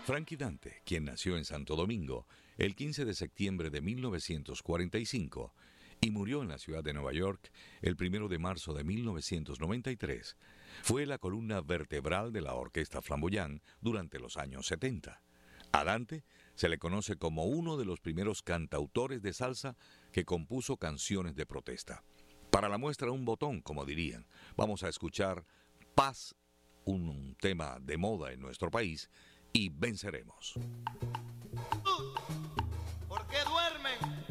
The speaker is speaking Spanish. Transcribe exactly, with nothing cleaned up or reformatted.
Frankie Dante, quien nació en Santo Domingo el quince de septiembre de mil novecientos cuarenta y cinco y murió en la ciudad de Nueva York el primero de marzo de mil novecientos noventa y tres, fue la columna vertebral de la Orquesta Flamboyant durante los años setenta. A Dante se le conoce como uno de los primeros cantautores de salsa que compuso canciones de protesta. Para la muestra un botón, como dirían, vamos a escuchar Paz, un tema de moda en nuestro país, y Venceremos.